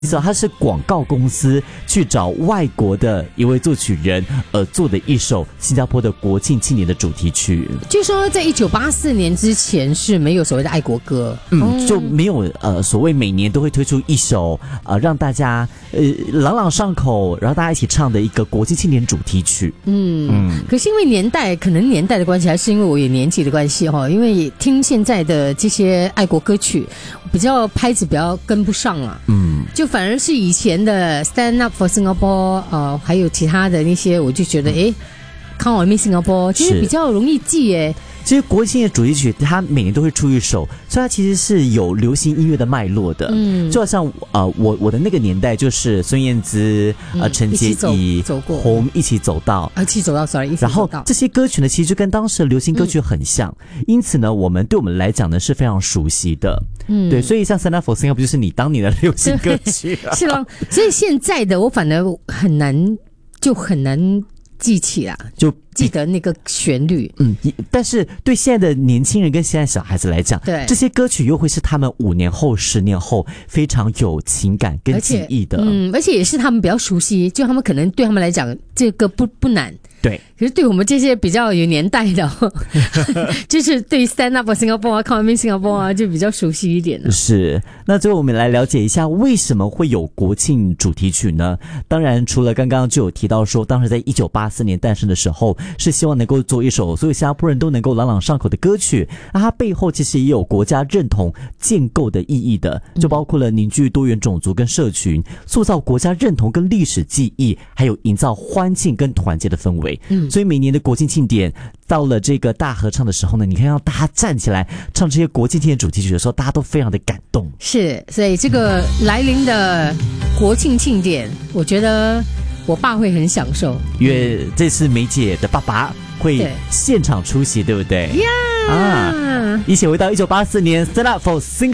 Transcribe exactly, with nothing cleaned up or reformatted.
它是广告公司去找外国的一位作曲人而做的一首新加坡的国庆庆典的主题曲。 据说在一九八四年之前是没有所谓的爱国歌， 嗯，就没有呃所谓每年都会推出一首呃让大家呃朗朗上口，然后大家一起唱的一个国庆庆典主题曲。 嗯嗯，可是因为年代，可能年代的关系，还是因为我有年纪的关系哈，因为听现在的这些爱国歌曲，比较拍子比较跟不上了。嗯，就反而是以前的 Stand Up for Singapore， 呃，还有其他的那些，我就觉得诶 Come on Me Singapore 其实比较容易记耶。 其实国庆的主题曲它每年都会出一首，所以它其实是有流行音乐的脉络的。嗯，就好像呃我我的那个年代就是孙燕姿、呃陈洁仪、红一起走到， 一起走到 sorry 一起走到。 然后这些歌曲呢，其实就跟当时的流行歌曲很像，嗯、因此呢，我们对我们来讲呢是非常熟悉的。嗯，对，所以像《Stand Up for Singapore》就是你当年的流行歌曲、啊， 是咯。所以现在的我反而很难，就很难记起啦，就记得那个旋律。 嗯，但是对现在的年轻人跟现在小孩子来讲， 对这些歌曲又会是他们五年后、十年后非常有情感跟记忆的。 嗯，而且也是他们比较熟悉，就他们可能对他们来讲，这个不不难。 对， 可是对我们这些比较有年代的，就是对 Stand Up for Singapore 啊 Come on Me Singapore 啊，就比较熟悉一点了。 是，那最后我们来了解一下为什么会有国庆主题曲呢？当然，除了刚刚就有提到说，当时在一九八四年诞生的时候，是希望能够做一首所有新加坡人都能够朗朗上口的歌曲。那它背后其实也有国家认同建构的意义的，就包括了凝聚多元种族跟社群，塑造国家认同跟历史记忆，还有营造欢庆跟团结的氛围。嗯，所以每年的国庆庆典到了这个大合唱的时候呢，你看到大家站起来唱这些国庆庆典主题曲的时候，大家都非常的感动。 是，所以这个来临的国庆庆典，我觉得我爸会很享受， 因为这次梅姐的爸爸会现场出席，对不对？ 呀、yeah 啊，一起回到一九八四年 Stand Up for Singapore。